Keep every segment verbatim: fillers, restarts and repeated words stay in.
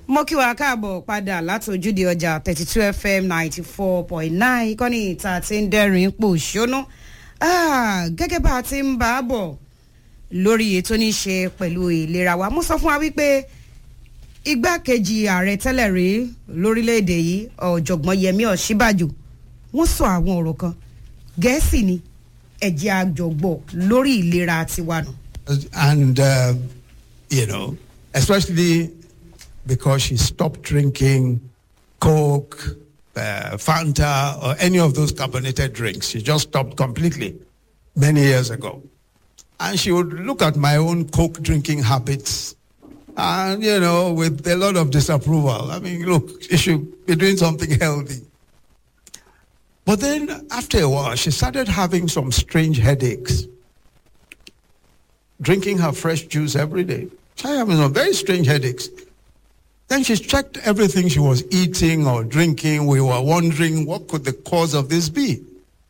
mo kí wa káàbọ̀ padà láti ojúde ọjà thirty-two F M ninety-four point nine ìkànnì ìta tí ń dẹ́rìn pò ṣónú gẹ́gẹ́ bá a ti ń bá a bọ̀ lórí ètò ní ṣe pẹ̀lú ìlera wa mo sọ fún wa wípé igbákejì ààrẹ tẹ́lẹ̀ rí lórílẹ̀‐èdè yìí ọ̀jọ̀gbọ́n Yẹmí Ọ̀ṣínbàjò wọ́n sọ àwọn ọ̀rọ̀ kan Gẹ̀ẹ́sì ni ẹ̀jẹ̀ àjọgbọ̀ lórí ìlera tiwa nù. And uh, you know, especially because she stopped drinking Coke, uh, Fanta, or any of those carbonated drinks. She just stopped completely many years ago. And she would look at my own Coke drinking habits and, you know, with a lot of disapproval. I mean, look, she should be doing something healthy. But then after a while, she started having some strange headaches, drinking her fresh juice every day. She was having some very strange headaches. Then she checked everything she was eating or drinking. We were wondering, what could the cause of this be?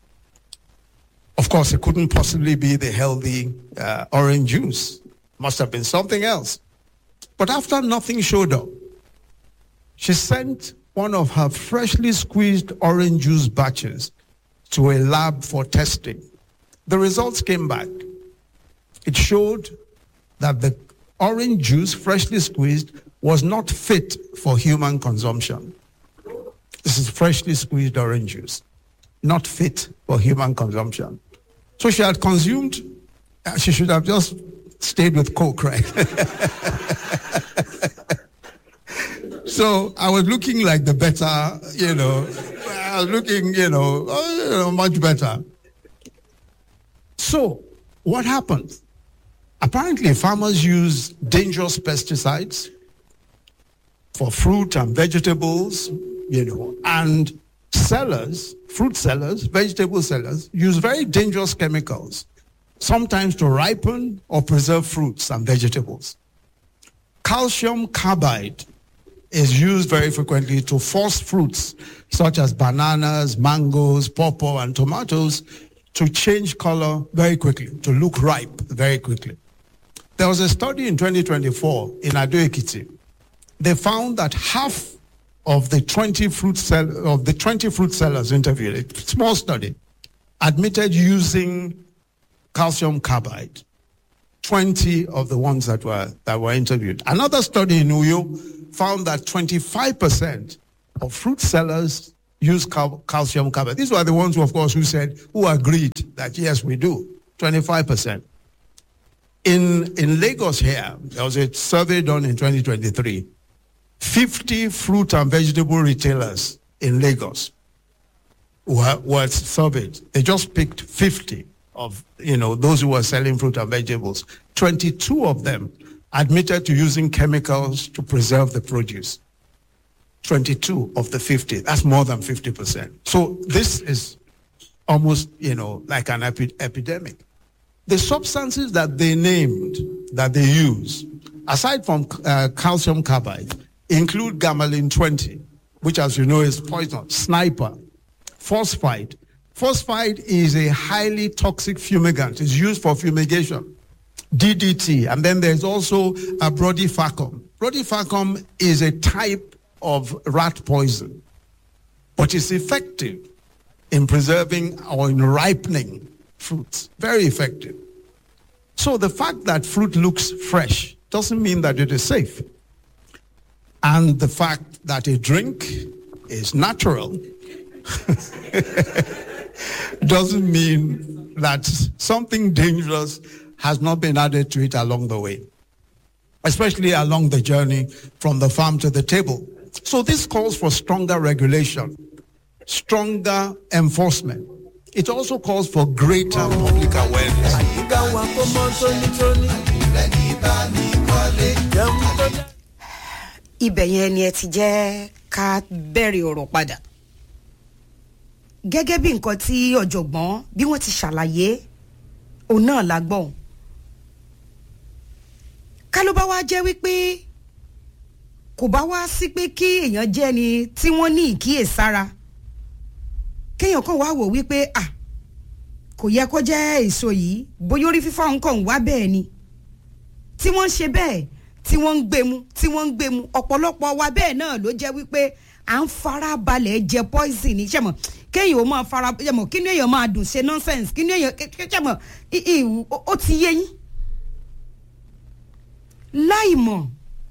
Of course, it couldn't possibly be the healthy uh, orange juice. Must have been something else. But after nothing showed up, she sent one of her freshly squeezed orange juice batches to a lab for testing. The results came back. It showed that the orange juice, freshly squeezed, was not fit for human consumption. This is freshly squeezed orange juice, not fit for human consumption. So she had consumed, uh, she should have just stayed with Coke, right? So I was looking like the better, you know, I was looking, you know, oh, you know, much better. So what happened? Apparently farmers use dangerous pesticides for fruit and vegetables, you know, and sellers, fruit sellers, vegetable sellers, use very dangerous chemicals, sometimes to ripen or preserve fruits and vegetables. Calcium carbide is used very frequently to force fruits such as bananas, mangoes, pawpaw, and tomatoes to change color very quickly, to look ripe very quickly. There was a study in twenty twenty-four in Ado-Ekiti. They found that half of the twenty fruit sell- of the twenty fruit sellers interviewed, a small study, admitted using calcium carbide. twenty of the ones that were that were interviewed. Another study in Uyo found that twenty-five percent of fruit sellers use cal- calcium carbide. These were the ones who, of course, who said, who agreed that yes, we do. twenty-five percent. In in Lagos here, there was a survey done in twenty twenty-three. fifty fruit and vegetable retailers in Lagos were, were surveyed. They just picked fifty of, you know, those who were selling fruit and vegetables. twenty-two of them admitted to using chemicals to preserve the produce. twenty-two of the fifty. That's more than fifty percent. So this is almost, you know, like an epi- epidemic. The substances that they named, that they use, aside from uh, calcium carbide, include gamalin twenty, which, as you know, is poison, sniper, phosphide. Phosphide is a highly toxic fumigant. It's used for fumigation. D D T, and then there's also a brodifacoum. Brodifacoum is a type of rat poison, but it's effective in preserving or in ripening fruits. Very effective. So the fact that fruit looks fresh doesn't mean that it is safe. And the fact that a drink is natural doesn't mean that something dangerous has not been added to it along the way, especially along the journey from the farm to the table. So this calls for stronger regulation, stronger enforcement. It also calls for greater public awareness. ibẹ̀ yẹn ni ẹ ti jẹ́ ká bẹ̀rẹ̀ ọ̀rọ̀ padà gẹ́gẹ́ bí nǹkan tí ọ̀jọ̀gbọ́n bí wọ́n ti ṣàlàyé òun náà la gbọ́ ká ló bá wá jẹ́ wípé kò bá wá sí pé kí èèyàn jẹ́ ni tí wọ́n ní ìkíyèsára kéèyàn kàn wá wò wípé ah kò yẹ kó jẹ́ èso yìí bóyá orí fífọ́ nǹkan wá bẹ́ẹ̀ ni tí wọ́n ṣe bẹ́ẹ̀ tí wọ́n ń gbé mu tí wọ́n ń gbé mu ọ̀pọ̀lọpọ̀ wa bẹ́ẹ̀ náà ló jẹ́ wípé à ń fara balẹ̀ jẹ poison ní sẹ́mọ̀ kéèyàn ó máa fara sẹ́mọ̀ kí ni èèyàn máa dùn ṣe nonsense kí ni èèyàn sẹ́mọ̀ ó ti yé yín láì mọ̀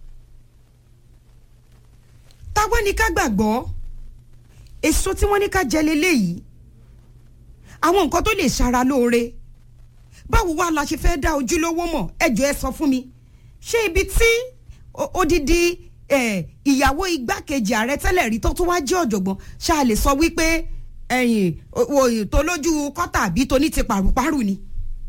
táwọn ní ká gbàgbọ́ èso tí wọ́n ní ká jẹ leléyìí àwọn nǹkan tó lè ṣara lóore báwo wá la ṣe fẹ́ dá ojúlówó mọ̀ ẹ jọ̀ọ́ ẹ sọ fún mi ṣé ibi tí odidi ìyàwó igbákejì ààrẹ tẹ́lẹ̀ rí tó tún wá jẹ́ ọ̀jọ̀gbọ́n ṣá lè sọ wípé ẹ̀yìn tó lójú kọ́tà àbí tó ní ti pàrùpàrù ni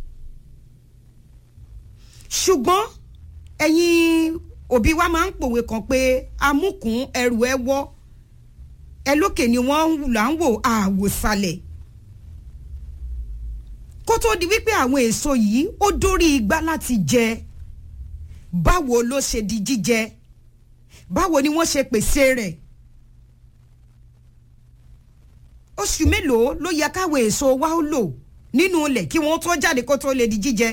ṣùgbọ́n ẹ̀yin òbí wa máa ń pòwe kan pé amúkùn ẹrù ẹ wọ́ ẹ lókè ni wọ́n là ń wò àwòsàlẹ̀ kó tó di wípé àwọn èso yìí ó dórí igbá láti jẹ báwo ló ṣe di jíjẹ báwo ni wọ́n ṣe pèsè rẹ̀ oṣù mélòó ló yẹ káwọn èso wa ó lò nínú ilẹ̀ kí wọ́n tó jáde kó tó lè di jíjẹ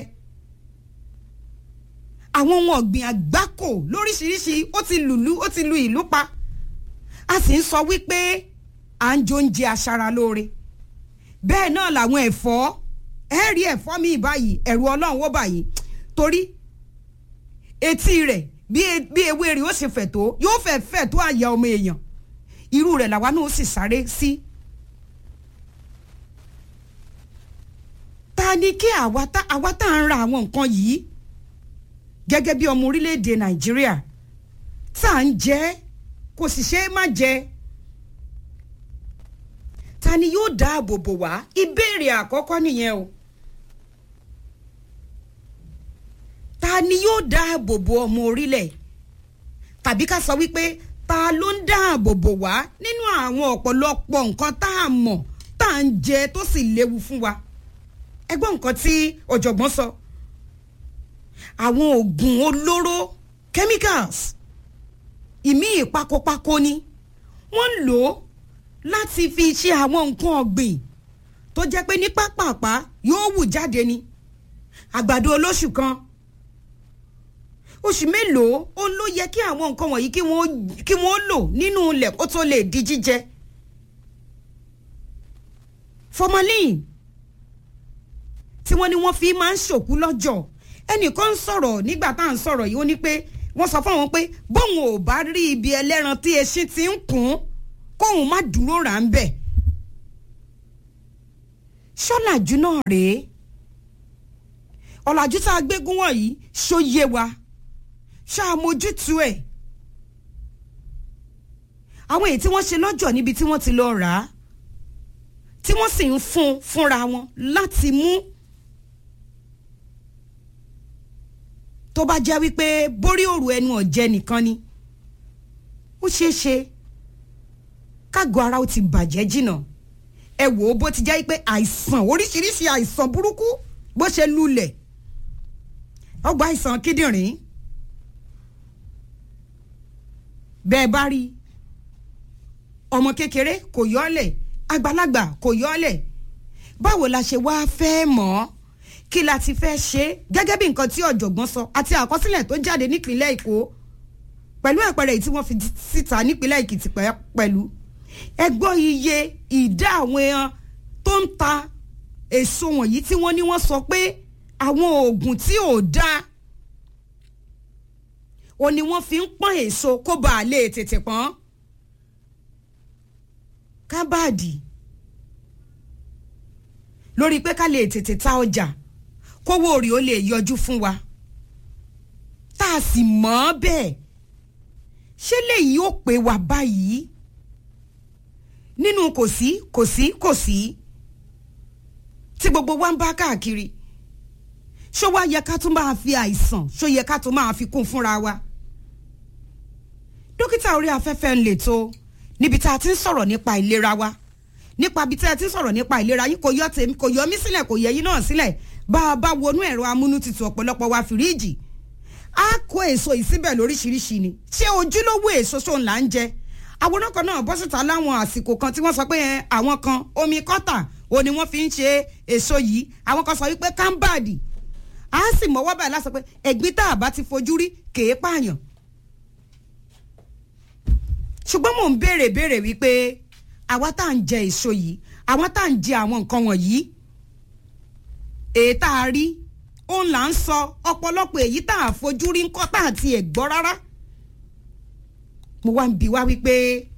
àwọn ohun ọ̀gbìn àgbákò lóríṣiríṣi ó ti lùlú ó ti lu ìlú pa a sì ń sọ wípé à ń jẹ oúnjẹ aṣaralóore bẹ́ẹ̀ náà làwọn ẹ̀fọ́ ẹ rí ẹ̀fọ́ mi báyìí ẹ̀rù ọlọ́run wó báyìí torí etí rẹ̀ bí ewé rẹ̀ ó ṣe fẹ̀ tó yóò fẹ́ fẹ̀ tó àyà ọmọ èèyàn irú rẹ̀ làwa náà ó sì sáré sí. ta ni kí àwa tá àwa tá à ń ra àwọn nǹkan yìí gẹ́gẹ́ bí ọmọ orílẹ̀-èdè nàìjíríà tá à ń jẹ kò sì ṣe é má jẹ ta ni yóò dáàbò bò wá ìbéèrè àkọ́kọ́ nìyẹn o ta ni yóò dáàbò bò ọmọ orílẹ̀ tàbí ká sọ wípé ta ló ń dáàbò bò wá nínú àwọn ọ̀pọ̀lọpọ̀ nǹkan tá a mọ̀ tá à ń jẹ tó sì léwu fún wa ẹgbọ́n nǹkan tí ọ̀jọ̀gbọ́n sọ àwọn oògùn olóró chemicals ìmí ìpakopako ni wọ́n ń lò ó láti fi ṣe àwọn nǹkan ọ̀gbìn tó jẹ́ pé ní pápápá yóò wù jáde ni àgbàdo olóṣù kan oṣù mélòó ó ló yẹ kí àwọn nǹkan wọ̀nyí kí wọ́n kí wọ́n lò nínú ilẹ̀ kó tó lè di jíjẹ formalin tí wọ́n ní wọ́n fi máa ń ṣòkú lọ́jọ́ ẹnìkan ń sọ̀rọ̀ nígbà tá à ń sọ̀rọ̀ yìí ó ní pé wọ́n sọ fún àwọn pé bóun ò bá rí ibi ẹlẹ́ran tí eṣin ti ń kùn kóun má dúró rà ń bẹ̀ ṣọ́làjú náà rèé ọ̀làjú tá a gbégún wọ̀nyí ṣó yé wa ṣáà mójútó ẹ̀ àwọn èyí tí wọ́n ṣe lọ́jọ́ níbi tí wọ́n ti lọ rà á tí wọ́n sì ń fún fúnra wọn láti mú tó bá jẹ́ wípé borí òrù ẹnu ọ̀jẹ̀ nìkan ni ó ṣeé ṣe kágọ̀ ara ó ti bàjẹ́ jìnnà ẹ wò ó bó ti jẹ́ pé àìsàn oríṣiríṣi àìsàn burúkú bó ṣe lulẹ̀ ọgbà àìsàn kíndìnrín bẹ́ẹ̀ bá rí ọmọ kékeré kò yọ́lẹ̀ àgbàlagbà kò yọ́lẹ̀ báwo la ṣe wá fẹ́ mọ̀ ọ́ kí la ti fẹ́ ṣe gẹ́gẹ́ bí nǹkan tí ọ̀jọ̀gbọ́n sọ àti àkọsílẹ̀ tó jáde nípínlẹ̀ Èkó pẹ̀lú àpẹẹrẹ tí wọ́n fi síta nípínlẹ̀ Èkìtì pẹ̀lú ẹ gbọ́ iye ìdá àwọn èèyàn tó ń ta èso wọ̀nyí tí wọ́n ní wọ́n sọ pé àwọn oògùn tí ò dáa ò ní wọ́n fi ń pọ́n èso kó bàa lè tètè pọ́n kábàdì lórí pé ká lè tètè ta ọjà kówó orí ó lè yọjú fún wa tá a sì mọ̀ ọ́ bẹ́ẹ̀ ṣé léyìí ó pè wá báyìí nínú kò sí kò sí kò sí tí gbogbo wa ń bá káàkiri ṣó wá yẹ ká tún máa fi àìsàn ṣó yẹ ká tún máa fi kún fúnra wa dókítà orí afẹ́fẹ́ ń lè tó níbi tá a ti ń sọ̀rọ̀ nípa ìlera wa nípa bí tí a ti ń sọ̀rọ̀ nípa ìlera yín kò yọ tèmi kò yọ mí sílẹ̀ kò yẹ yín náà sílẹ̀ bá a bá wọnú ẹ̀rọ amúnútutù ọ̀pọ̀lọpọ̀ wa fìríìjì á kó èso yìí síbẹ̀ lóríṣiríṣi ni ṣé ojúlówó èso ṣó ń là ń jẹ àwòrán kan náà bọ́ síta láwọn àsìkò kan tí wọ́n sọ pé àwọn kan omi kọ́tà ò ní wọ́n fi ń ṣe èso yìí àwọn kan sọ wípé kámbàdì á sì mọ́wọ́ báyìí láti sọ pé ẹ̀gbin tá a bá ti fojú rí kèé pààyàn ṣùgbọ́n mò ń béèrè béèrè wípé àwa tá à ń jẹ èso yìí àwa tá à ń jẹ àwọn nǹkan wọ̀nyí èyí tá a rí òun là ń sọ ọ̀pọ̀lọpọ̀ èyí tá a fojú rí ńkọ́ tá a ti ẹ̀ gbọ́ rárá mo wá ń bi wá wípé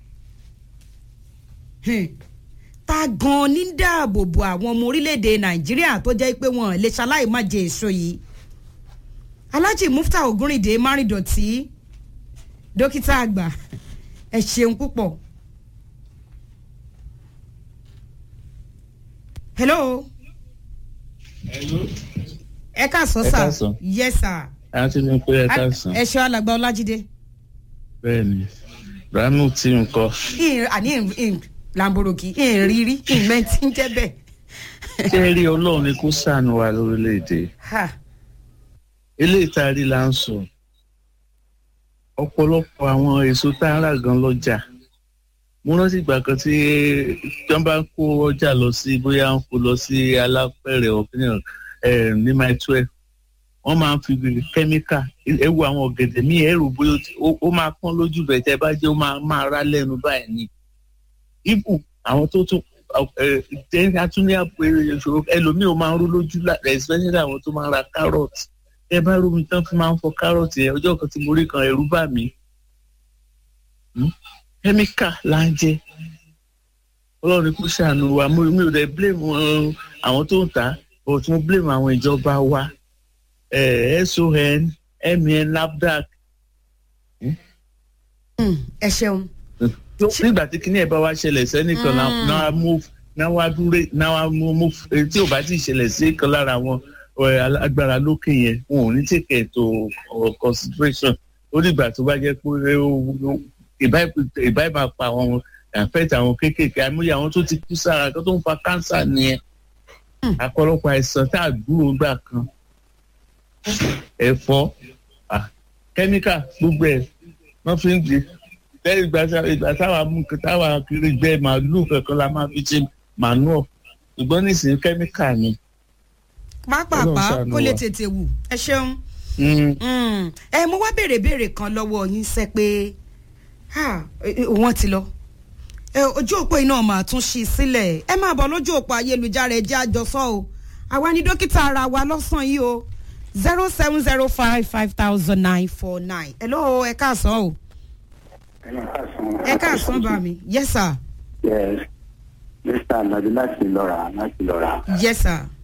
ta gan ní dáàbò bo àwọn ọmọ orílẹ̀-èdè nàìjíríà tó jẹ́ pé wọ́n lè ṣaláì má jẹ èso yìí Alhaji Mufta Ogunrinde Márìndọ̀tí dókítà àgbà ẹ ṣeun púpọ̀. hello. hello. ẹ káàsán sà. yes sir. a ti ní pé ẹ káàsán. ẹ ṣe alàgbà Ọlájídé. bẹ́ẹ̀ni ranu tí n kọ. àní lamboroki ìrírí ìmẹ́ntì ń jẹ́ bẹ́ẹ̀. ṣé rí ọlọ́run ni kó ṣàánú wa lórílẹ̀‐èdè. eléyìí tá a rí là ń sọ ọ̀pọ̀lọpọ̀ àwọn èso tá a rà gan lọ́jà mo rántí ìgbà kan tí wọ́n bá ń kó ọjà lọ sí bóyá ń kó lọ sí alápẹ̀rẹ̀ ọ̀pìnìyàn ní mile twelve wọ́n máa ń fi kẹ́míkà ẹ wo àwọn ọ̀gẹ̀dẹ̀ míì ẹ̀rù bóyá ó máa pọ́n lójú bẹ̀ tẹ́ bá jẹ́ ó máa rá lẹ́nu báyìí ni ibù àwọn tó tún ẹ atúní àpò ìṣòro ẹlòmíì ó máa ń rú lójú especially àwọn tó máa ń ra carrot ẹ bá rú mi tán fún máa ń fọ carrot yẹn ọjọ́ kan tí mo rí kan ẹ̀rù bà mí kẹ́míkà là ń jẹ ọlọ́run kò ṣàánú wa mi ò dẹ̀ blame àwọn tó ń tà but mo blame àwọn ìjọba wa S O N M N NAFDAC. ẹ ṣeun. nígbà tí kinní ẹ̀ bá wá ṣẹlẹ̀ sẹ́nìkan náà move náà wá dúró náà wá move tí ò bá ti ṣẹlẹ̀ sí kan lára wọn agbára lókè yẹn wọn ò ní take ètò consideration ó dìgbà tó bá jẹ́ pé ìbá ìbá pa àwọn àfẹ́tì àwọn kéékèèké àmúyẹ àwọn tó ti kú sára tó ń fa cancer nìyẹn àpọ̀lọpọ̀ àìsàn tá a gbúrò gbà kan ẹ̀fọ́ kẹ́míkà gbogbo ẹ̀ wọ́n fi ń gbé lẹ́yìn ìgbà táwa mú táwa kiri gbẹ màálù kankan la máa fi ṣe manure ṣùgbọ́n nísìnyí kẹ́míkà ni. pápápá kó lè tètè wù ẹ ṣeun. ẹ mo wá béèrè béèrè kan lọ́wọ́ yín sẹ́ pé wọ́n ti lọ ojú òpó iná máa tún ṣí sílẹ̀ ẹ máa bọ̀ lójú òpó ayélujára ẹ jẹ́ àjọsọ o àwa ni dókítà ara wa lọ́sàn-án yìí o zero seven zero five five thousand nine four nine. hello ẹ káàsán o. ẹ káàsán bá mi. yes sir. yes mr amadu láti lọ́ra láti lọ́ra. yes sir.